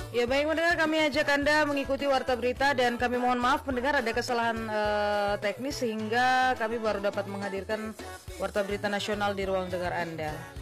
Ya baik pendengar, kami ajak Anda mengikuti Warta Berita dan kami mohon maaf pendengar ada kesalahan teknis sehingga kami baru dapat menghadirkan Warta Berita Nasional di ruang dengar Anda.